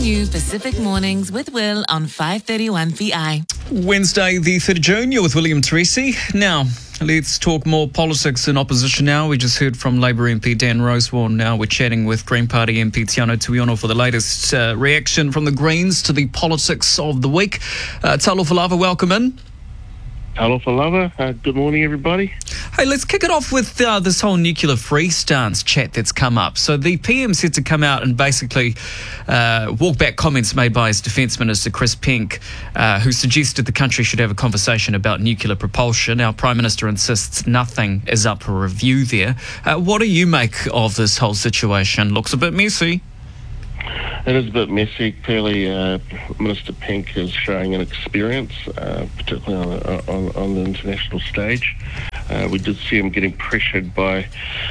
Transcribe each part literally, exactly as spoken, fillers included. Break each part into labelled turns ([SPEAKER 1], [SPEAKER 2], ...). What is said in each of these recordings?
[SPEAKER 1] new Pacific Mornings with Will on five thirty-one P I.
[SPEAKER 2] Wednesday, the third of June, you're with William Tracy. Now, let's talk more politics and opposition now. We just heard from Labour M P Dan Rosewarne. Now we're chatting with Green Party M P Tiano Tuiono for the latest uh, reaction from the Greens to the politics of the week. Uh, Talofa Lava, welcome in.
[SPEAKER 3] Talofa Lava, uh, good morning everybody.
[SPEAKER 2] Hey, let's kick it off with uh, this whole nuclear-free stance chat that's come up. So the P M said to come out and basically uh, walk back comments made by his Defence Minister, Chris Penk, uh, who suggested the country should have a conversation about nuclear propulsion. Our Prime Minister insists nothing is up for review there. Uh, what do you make of this whole situation? Looks a bit messy.
[SPEAKER 3] It is a bit messy. Clearly, uh, Minister Penk is showing an experience, uh, particularly on, on, on the international stage. Uh, we did see him getting pressured by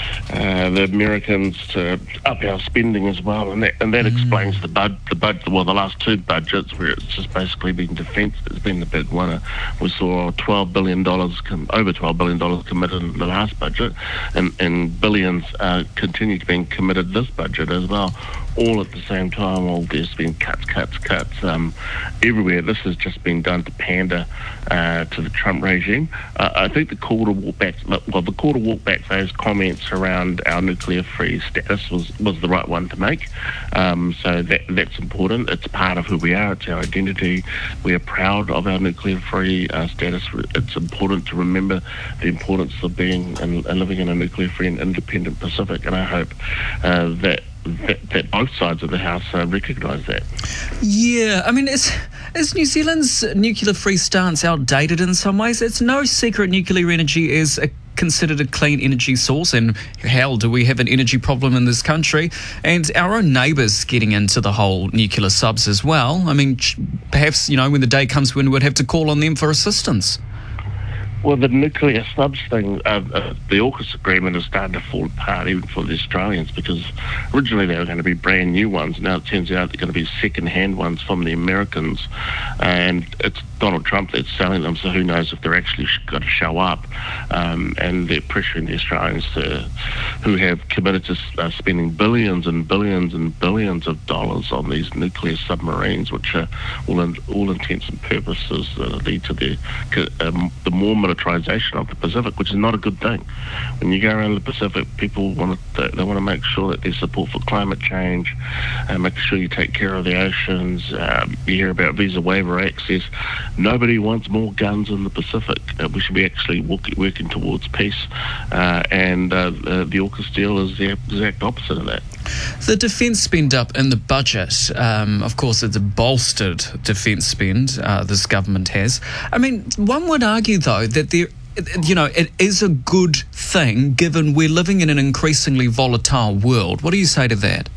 [SPEAKER 3] uh, the Americans to up our spending as well, and that and that mm. explains the bud the bud well the last two budgets where it's just basically been defence that's been the big winner. We saw twelve billion dollars com- over twelve billion dollars committed in the last budget, and and billions uh, continue to be committed this budget as well. All at the same time, while there's been cuts, cuts, cuts um, everywhere. This has just been done to pander uh, to the Trump regime. Uh, I think the call to walk back, well, the call to walk back those comments around our nuclear-free status was, was the right one to make. Um, so that that's important. It's part of who we are. It's our identity. We are proud of our nuclear-free uh, status. It's important to remember the importance of being and, and living in a nuclear-free and independent Pacific. And I hope uh, that. That, that both sides of the House uh, recognise that.
[SPEAKER 2] Yeah, I mean, is, is New Zealand's nuclear-free stance outdated in some ways? It's no secret nuclear energy is a, considered a clean energy source, and hell, do we have an energy problem in this country? And our own neighbours getting into the whole nuclear subs as well. I mean, perhaps, you know, when the day comes when we'd have to call on them for assistance.
[SPEAKER 3] Well, the nuclear subs thing, uh, uh, the AUKUS agreement is starting to fall apart even for the Australians, because originally they were going to be brand new ones. Now it turns out they're going to be second-hand ones from the Americans, and it's Donald Trump that's selling them, so who knows if they're actually got to show up. Um, and they're pressuring the Australians to, who have committed to uh, spending billions and billions and billions of dollars on these nuclear submarines, which are all, in, all intents and purposes uh, lead to the, um, the more militarization of the Pacific, which is not a good thing. When you go around the Pacific, people want to they want to make sure that there's support for climate change, and making sure you take care of the oceans. Um, you hear about visa waiver access. Nobody wants more guns in the Pacific. Uh, we should be actually walk, working towards peace, uh, and uh, uh, the AUKUS deal is the exact opposite of that.
[SPEAKER 2] The defence spend up in the budget, um, of course, it's a bolstered defence spend uh, this government has. I mean, one would argue, though, that there, you know, it is a good thing given we're living in an increasingly volatile world. What do you say to that?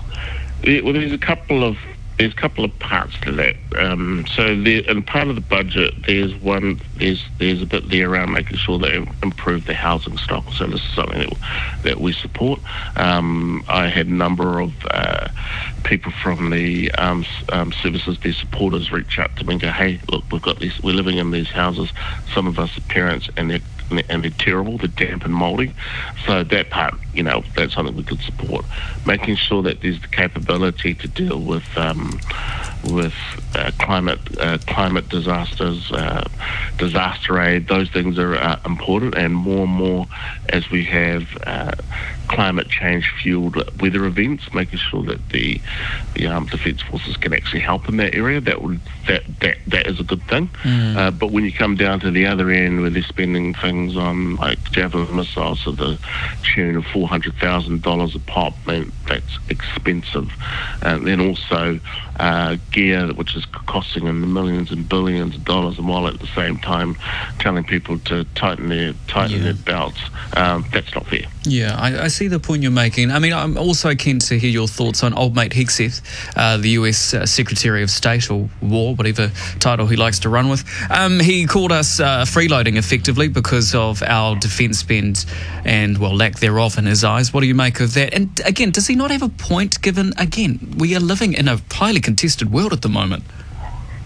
[SPEAKER 3] Yeah, well, there's a couple of There's a couple of parts to that. Um, so, there, in part of the budget, there's one. There's there's a bit there around making sure they improve the housing stock. So this is something that, that we support. Um, I had a number of uh, people from the um, um, services, their supporters, reach out to me and go, "Hey, look, we've got these. We're living in these houses. Some of us are parents, and they're and they're terrible, they're damp and mouldy." So that part, you know, that's something we could support. Making sure that there's the capability to deal with um, with uh, climate uh, climate disasters, uh, disaster aid, those things are uh, important, and more and more as we have uh, climate change fueled weather events, making sure that the the armed defence forces can actually help in that area. That would that that, that is a good thing. Mm. Uh, but when you come down to the other end, where they're spending things on like Javelin missiles to the tune of four hundred thousand dollars a pop, man, that's expensive. And then also uh, gear, which is costing in the millions and billions of dollars, and while at the same time telling people to tighten their tighten yeah. their belts, um, that's not fair.
[SPEAKER 2] Yeah, I, I see the point you're making. I mean, I'm also keen to hear your thoughts on old mate Hegseth, uh, the U S uh, Secretary of State, or War, whatever title he likes to run with. Um, he called us uh, freeloading effectively because of our defence spend and, well, lack thereof in his eyes. What do you make of that? And again, does he not have a point given, again, we are living in a highly contested world at the moment?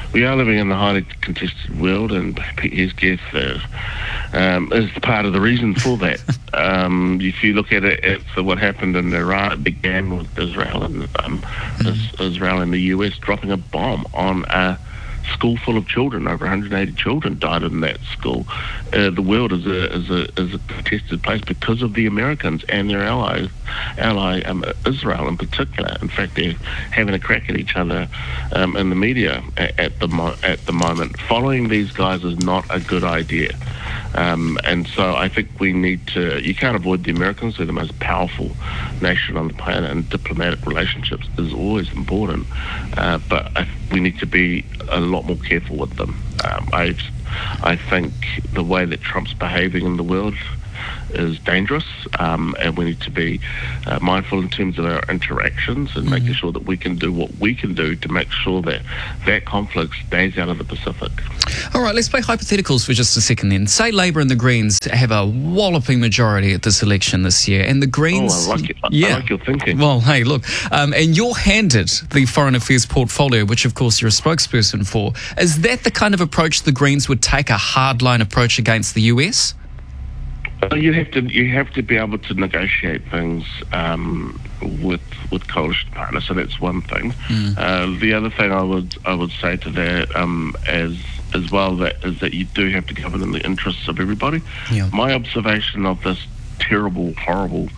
[SPEAKER 3] we are living in a highly contested world, and his death is, um, is part of the reason for that. um, if you look at it, it's what happened in Iran. It began with Israel and um, mm-hmm. Israel and the U S dropping a bomb on a school full of children. Over one hundred eighty children died in that school. Uh, the world is a is a is a contested place because of the Americans and their allies, ally um, Israel in particular. In fact, they're having a crack at each other um, in the media at, at the mo- at the moment. Following these guys is not a good idea. Um, and so I think we need to, you can't avoid the Americans. They're the most powerful nation on the planet, and diplomatic relationships is always important. Uh, but I, we need to be a lot more careful with them. Um, I, I think the way that Trump's behaving in the world is dangerous, um, and we need to be uh, mindful in terms of our interactions and mm-hmm. making sure that we can do what we can do to make sure that that conflict stays out of the Pacific.
[SPEAKER 2] All right, let's play hypotheticals for just a second then. Say Labour and the Greens have a walloping majority at this election this year, and the Greens...
[SPEAKER 3] Oh, I like, it.
[SPEAKER 2] Yeah.
[SPEAKER 3] I like your thinking.
[SPEAKER 2] Well, hey, look, um, and you're handed the Foreign Affairs portfolio, which of course you're a spokesperson for. Is that the kind of approach the Greens would take, a hardline approach against the U S?
[SPEAKER 3] Uh, you have to you have to be able to negotiate things um, with with coalition partners, so that's one thing. Mm. Uh, the other thing I would I would say to that um, as as well that is that you do have to govern in the interests of everybody. Yeah. My observation of this terrible, horrible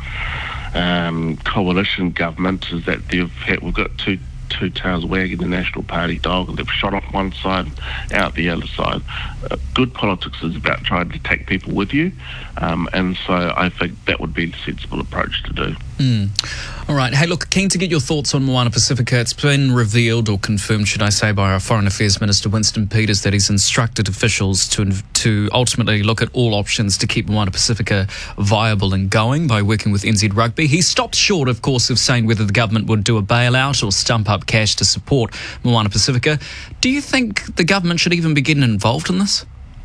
[SPEAKER 3] um, coalition government is that they've had, we've got two. two tails wagging the National Party dog, and they've shot off one side, out the other side. Uh, good politics is about trying to take people with you, um, and so I think that would be the sensible approach to do.
[SPEAKER 2] Mm. All right. Hey, look, keen to get your thoughts on Moana Pacifica. It's been revealed, or confirmed, should I say, by our Foreign Affairs Minister, Winston Peters, that he's instructed officials to to ultimately look at all options to keep Moana Pacifica viable and going by working with N Z Rugby. He stopped short, of course, of saying whether the government would do a bailout or stump up cash to support Moana Pacifica. Do you think the government should even be getting involved in this?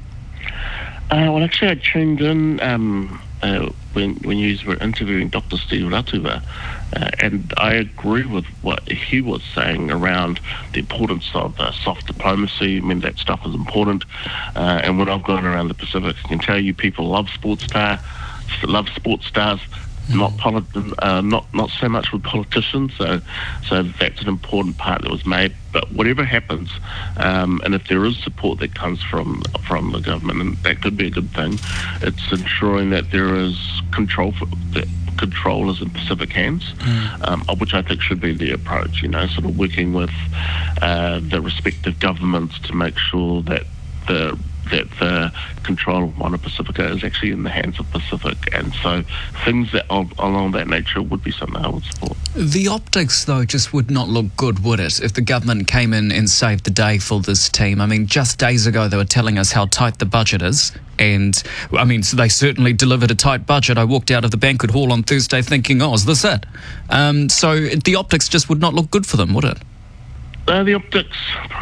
[SPEAKER 3] Uh, well, actually, I tuned in um, uh, when when you were interviewing Doctor Steve Ratuva, uh, and I agree with what he was saying around the importance of uh, soft diplomacy. I mean, that stuff is important. Uh, and when I've gone around the Pacific, I can tell you people love sports star, love sports stars. Not polit- uh, not not so much with politicians, so so that's an important part that was made. But whatever happens, um, and if there is support that comes from from the government, and that could be a good thing, it's ensuring that there is control for that control is in Pacific hands, mm. um, which I think should be the approach. You know, sort of working with uh, the respective governments to make sure that the that the control of Moana Pacifica is actually in the hands of Pacific, and so things that are along that nature would be something I would support.
[SPEAKER 2] The optics, though, just would not look good, would it, if the government came in and saved the day for this team? I mean, just days ago they were telling us how tight the budget is, and I mean, so they certainly delivered a tight budget. I walked out of the banquet hall on Thursday thinking, oh, is this it? Um, so the optics just would not look good for them, would it?
[SPEAKER 3] Uh, the optics,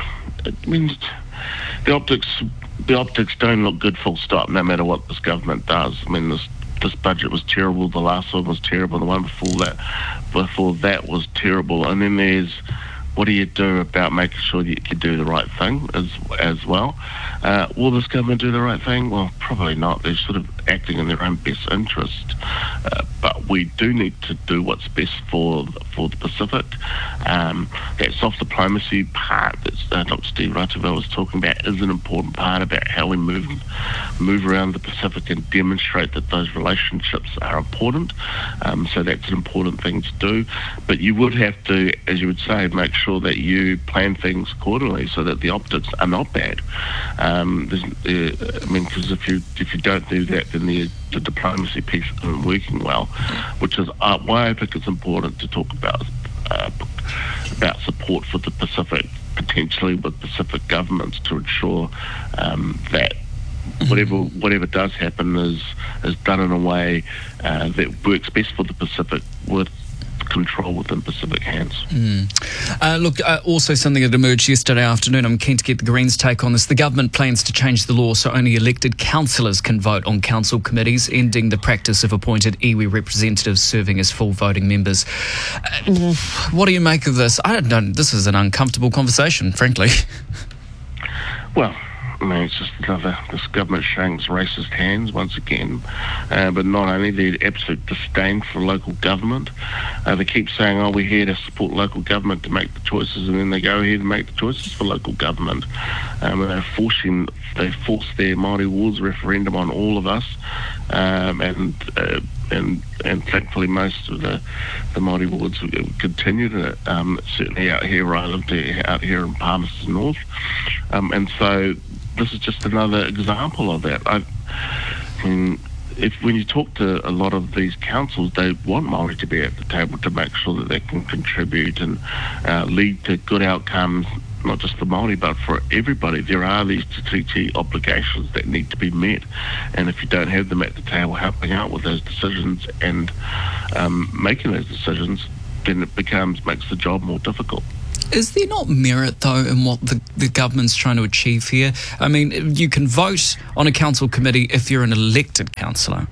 [SPEAKER 3] I mean, the optics... The optics don't look good, full stop, no matter what this government does. I mean, this this budget was terrible. The last one was terrible. The one before that, before that was terrible. And then there's, what do you do about making sure that you do the right thing as as well? Uh, will this government do the right thing? Well, probably not. They're sort of acting in their own best interest. Uh, but we do need to do what's best for for the Pacific. Um, that soft diplomacy part that uh, Doctor Steve Ratuva was talking about is an important part about how we move move around the Pacific and demonstrate that those relationships are important. Um, so that's an important thing to do. But you would have to, as you would say, make sure that you plan things accordingly so that the optics are not bad. Um, uh, I mean, because if you if you don't do that, then the, the diplomacy piece isn't working well, which is uh, why I think it's important to talk about uh, about support for the Pacific, potentially with Pacific governments, to ensure um, that whatever whatever does happen is is done in a way uh, that works best for the Pacific with control within Pacific hands.
[SPEAKER 2] Mm. Uh, look, uh, also something that emerged yesterday afternoon, I'm keen to get the Greens' take on this. The government plans to change the law so only elected councillors can vote on council committees, ending the practice of appointed iwi representatives serving as full voting members. Uh, what do you make of this? I don't know. This is an uncomfortable conversation, frankly.
[SPEAKER 3] Well, I mean, it's just another, this government showing its racist hands once again. Uh, but not only their absolute disdain for local government. Uh, they keep saying, oh, we're here to support local government to make the choices, and then they go ahead and make the choices for local government. Um, and they're forcing, they force their Māori Wards referendum on all of us. Um, and uh, and and thankfully most of the, the Māori Wards continue to, um, certainly out here where I live, out here in Palmerston North. Um, and so this is just another example of that. I, I mean, if when you talk to a lot of these councils, they want Māori to be at the table to make sure that they can contribute and uh, lead to good outcomes, not just for Māori, but for everybody. There are these Te Tii obligations that need to be met. And if you don't have them at the table helping out with those decisions and um, making those decisions, then it becomes, makes the job more difficult.
[SPEAKER 2] Is there not merit, though, in what the, the government's trying to achieve here? I mean, you can vote on a council committee if you're an elected councillor.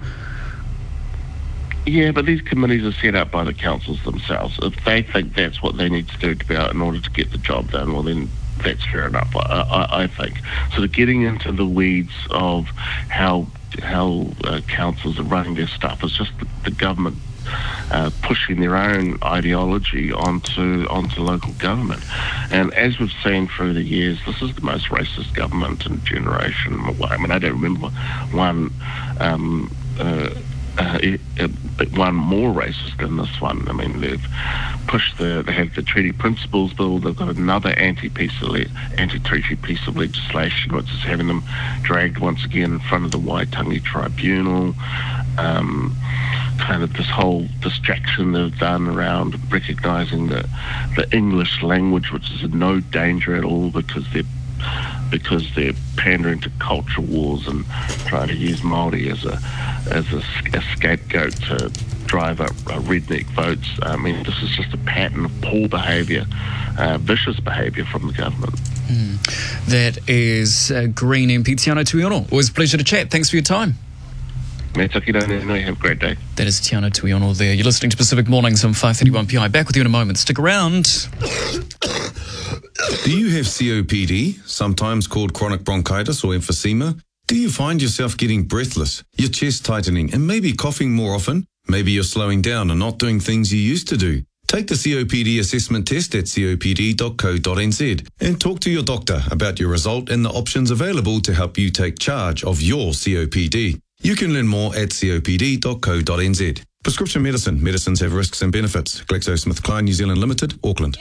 [SPEAKER 3] Yeah, but these committees are set up by the councils themselves. If they think that's what they need to do to be out in order to get the job done, well, then that's fair enough, I, I, I think. So getting into the weeds of how how uh, councils are running their stuff is just the, the government Uh, pushing their own ideology onto onto local government. And as we've seen through the years, this is the most racist government in a generation. I mean, I don't remember one um, uh, uh, one more racist than this one. I mean, they've pushed the, they have the Treaty Principles Bill, they've got another anti-piece of le- anti-treaty piece of legislation, which is having them dragged once again in front of the Waitangi Tribunal. Um, kind of this whole distraction they've done around recognising the the English language, which is in no danger at all because they're because they're pandering to culture wars and trying to use Māori as a as a, a scapegoat to drive up uh, redneck votes. I mean, this is just a pattern of poor behaviour, uh, vicious behaviour from the government.
[SPEAKER 2] Mm. That is uh, Green M P Tiana Tuiono. Always a pleasure to chat. Thanks for your time.
[SPEAKER 3] Me taki rau, no, have a great day.
[SPEAKER 2] That is Tiana Tuiono there. You're listening to Pacific Mornings on five thirty-one P I. Back with you in a moment. Stick around.
[SPEAKER 4] Do you have C O P D, sometimes called chronic bronchitis or emphysema? Do you find yourself getting breathless, your chest tightening, and maybe coughing more often? Maybe you're slowing down and not doing things you used to do. Take the C O P D assessment test at C O P D dot co dot N Z and talk to your doctor about your result and the options available to help you take charge of your C O P D. You can learn more at C O P D dot co dot N Z. Prescription medicine. Medicines have risks and benefits. GlaxoSmithKline New Zealand Limited, Auckland.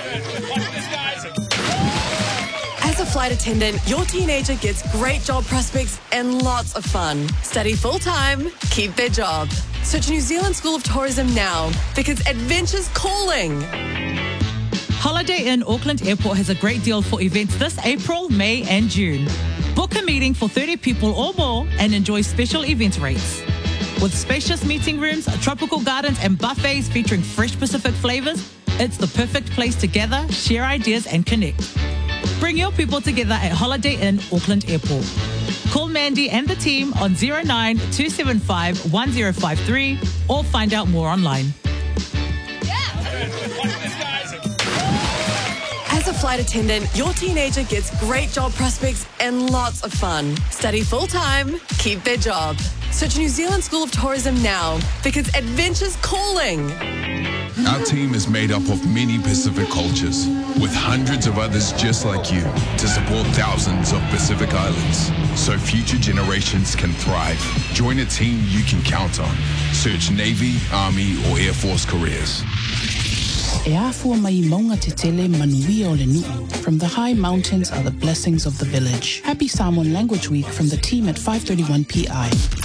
[SPEAKER 5] As a flight attendant, your teenager gets great job prospects and lots of fun. Study full-time, keep their job. Search New Zealand School of Tourism now because adventure's calling.
[SPEAKER 6] Holiday Inn Auckland Airport has a great deal for events this April, May and June. Book a meeting for thirty people or more and enjoy special event rates. With spacious meeting rooms, tropical gardens and buffets featuring fresh Pacific flavours, it's the perfect place to gather, share ideas and connect. Bring your people together at Holiday Inn Auckland Airport. Call Mandy and the team on zero nine two seven five one zero five three or find out more online.
[SPEAKER 5] As a flight attendant, your teenager gets great job prospects and lots of fun. Study full-time, keep their job. Search New Zealand School of Tourism now because adventure's calling.
[SPEAKER 7] Our team is made up of many Pacific cultures, with hundreds of others just like you to support thousands of Pacific islands, so future generations can thrive. Join a team you can count on. Search Navy, Army, or Air Force careers.
[SPEAKER 8] E afua mai maunga te tele manuia o le nuu. From the high mountains are the blessings of the village. Happy Samoan Language Week from the team at five thirty-one P I.